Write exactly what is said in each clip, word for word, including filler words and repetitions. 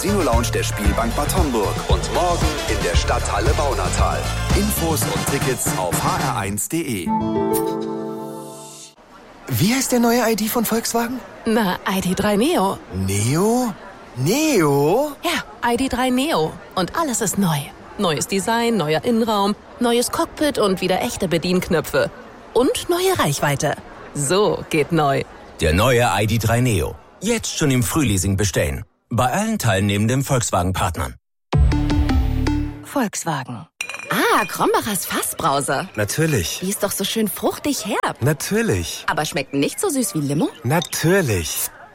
Casino Lounge der Spielbank Bad Homburg und morgen in der Stadthalle Baunatal. Infos und Tickets auf h r eins punkt d e. Wie heißt der neue I D von Volkswagen? Na, I D drei Neo. Neo? Neo? Ja, I D drei Neo. Und alles ist neu. Neues Design, neuer Innenraum, neues Cockpit und wieder echte Bedienknöpfe. Und neue Reichweite. So geht neu. Der neue I D drei Neo. Jetzt schon im Frühleasing bestellen. Bei allen teilnehmenden Volkswagen-Partnern. Volkswagen. Ah, Krombacher's Fassbrause. Natürlich. Die ist doch so schön fruchtig herb. Natürlich. Aber schmeckt nicht so süß wie Limo? Natürlich.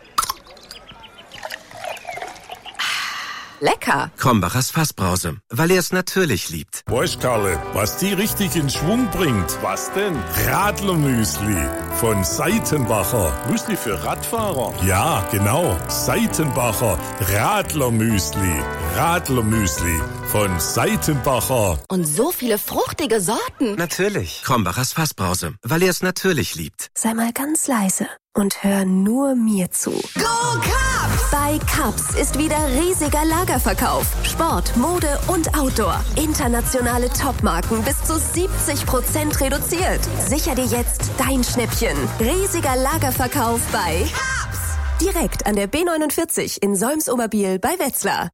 Lecker. Krombachers Fassbrause, weil er es natürlich liebt. Weißt, Karle, was die richtig in Schwung bringt? Was denn? Radlermüsli von Seitenbacher. Müsli für Radfahrer? Ja, genau. Seitenbacher Radlermüsli. Radlermüsli von Seitenbacher. Und so viele fruchtige Sorten. Natürlich. Krombachers Fassbrause, weil er es natürlich liebt. Sei mal ganz leise und hör nur mir zu. Go Cups! Bei Cups ist wieder riesiger Lagerverkauf. Sport, Mode und Outdoor. Internationale Topmarken bis zu siebzig Prozent reduziert. Sicher dir jetzt dein Schnäppchen. Riesiger Lagerverkauf bei Cups! Direkt an der B neunundvierzig in Solms-Oberbiel bei Wetzlar.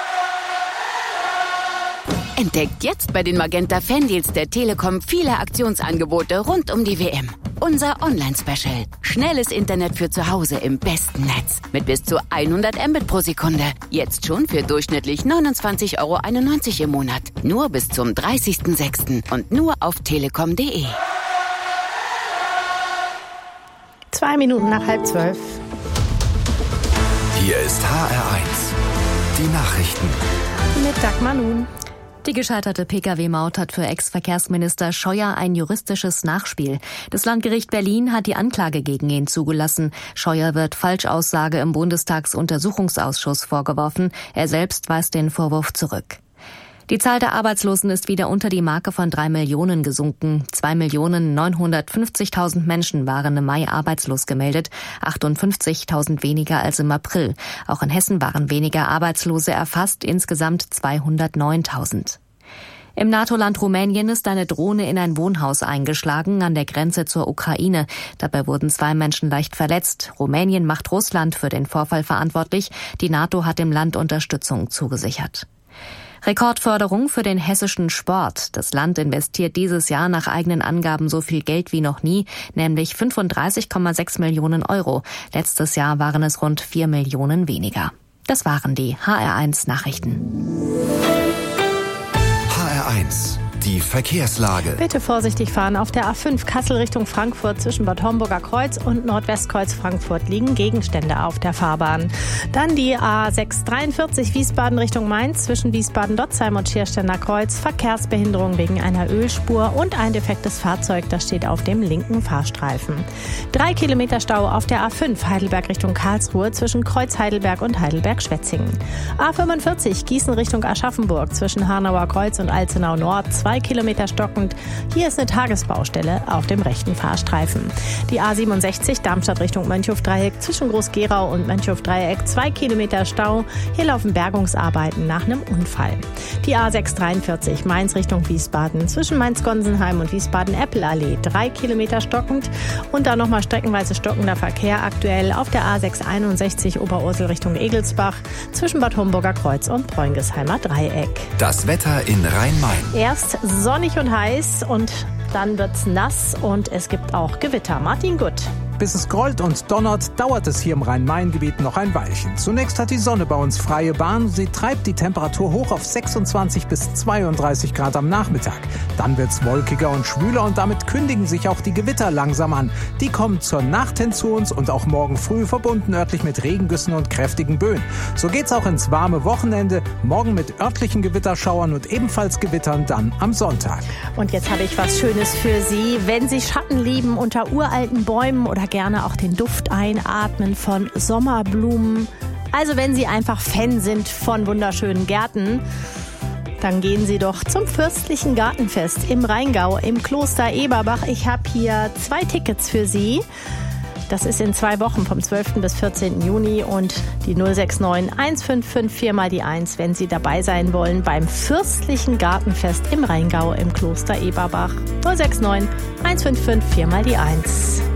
Entdeckt jetzt bei den Magenta Fandeals der Telekom viele Aktionsangebote rund um die W M. Unser Online-Special. Schnelles Internet für zu Hause im besten Netz. Mit bis zu hundert Mbit pro Sekunde. Jetzt schon für durchschnittlich neunundzwanzig Euro einundneunzig im Monat. Nur bis zum dreißigsten sechsten und nur auf telekom punkt de. Zwei Minuten nach halb zwölf. Hier ist H R eins. Die Nachrichten. Mit Dagmar Nun. Die gescheiterte Pkw-Maut hat für Ex-Verkehrsminister Scheuer ein juristisches Nachspiel. Das Landgericht Berlin hat die Anklage gegen ihn zugelassen. Scheuer wird Falschaussage im Bundestagsuntersuchungsausschuss vorgeworfen. Er selbst weist den Vorwurf zurück. Die Zahl der Arbeitslosen ist wieder unter die Marke von drei Millionen gesunken. zwei Millionen neunhundertfünfzigtausend Menschen waren im Mai arbeitslos gemeldet, achtundfünfzigtausend weniger als im April. Auch in Hessen waren weniger Arbeitslose erfasst, insgesamt zweihundertneuntausend. Im NATO-Land Rumänien ist eine Drohne in ein Wohnhaus eingeschlagen an der Grenze zur Ukraine. Dabei wurden zwei Menschen leicht verletzt. Rumänien macht Russland für den Vorfall verantwortlich. Die NATO hat dem Land Unterstützung zugesichert. Rekordförderung für den hessischen Sport. Das Land investiert dieses Jahr nach eigenen Angaben so viel Geld wie noch nie, nämlich fünfunddreißig Komma sechs Millionen Euro. Letztes Jahr waren es rund vier Millionen weniger. Das waren die H R eins Nachrichten. H R eins. Die Verkehrslage. Bitte vorsichtig fahren. Auf der A fünf Kassel Richtung Frankfurt zwischen Bad Homburger Kreuz und Nordwestkreuz Frankfurt liegen Gegenstände auf der Fahrbahn. Dann die A sechs dreiundvierzig Wiesbaden Richtung Mainz zwischen Wiesbaden-Dotzheim und Schiersteiner Kreuz. Verkehrsbehinderung wegen einer Ölspur und ein defektes Fahrzeug, das steht auf dem linken Fahrstreifen. Drei Kilometer Stau auf der A fünf Heidelberg Richtung Karlsruhe zwischen Kreuz Heidelberg und Heidelberg-Schwetzingen. A fünfundvierzig Gießen Richtung Aschaffenburg zwischen Hanauer Kreuz und Alzenau Nord. Zwei Kilometer stockend. Hier ist eine Tagesbaustelle auf dem rechten Fahrstreifen. Die A siebenundsechzig Darmstadt Richtung Mönchhof-Dreieck zwischen Groß-Gerau und Mönchhof-Dreieck. Zwei Kilometer Stau. Hier laufen Bergungsarbeiten nach einem Unfall. Die A sechs dreiundvierzig Mainz Richtung Wiesbaden zwischen Mainz-Gonsenheim und Wiesbaden-Eppel-Allee. Drei Kilometer stockend. Und dann nochmal streckenweise stockender Verkehr aktuell auf der A sechs einundsechzig Oberursel Richtung Egelsbach zwischen Bad Homburger Kreuz und Bräungesheimer Dreieck. Das Wetter in Rhein-Main. Erst sonnig und heiß und dann wird's nass und es gibt auch Gewitter. Martin Gutt. Bis es grollt und donnert, dauert es hier im Rhein-Main-Gebiet noch ein Weilchen. Zunächst hat die Sonne bei uns freie Bahn. Sie treibt die Temperatur hoch auf sechsundzwanzig bis zweiunddreißig Grad am Nachmittag. Dann wird's wolkiger und schwüler und damit kündigen sich auch die Gewitter langsam an. Die kommen zur Nacht hin zu uns und auch morgen früh verbunden örtlich mit Regengüssen und kräftigen Böen. So geht's auch ins warme Wochenende. Morgen mit örtlichen Gewitterschauern und ebenfalls Gewittern dann am Sonntag. Und jetzt habe ich was Schönes für Sie. Wenn Sie Schatten lieben unter uralten Bäumen oder gerne auch den Duft einatmen von Sommerblumen. Also wenn Sie einfach Fan sind von wunderschönen Gärten, dann gehen Sie doch zum Fürstlichen Gartenfest im Rheingau im Kloster Eberbach. Ich habe hier zwei Tickets für Sie. Das ist in zwei Wochen vom zwölften bis vierzehnten Juni und die null sechs neun eins fünf fünf vier mal die eins, wenn Sie dabei sein wollen beim Fürstlichen Gartenfest im Rheingau im Kloster Eberbach. null sechs neun eins fünf fünf vier mal die eins.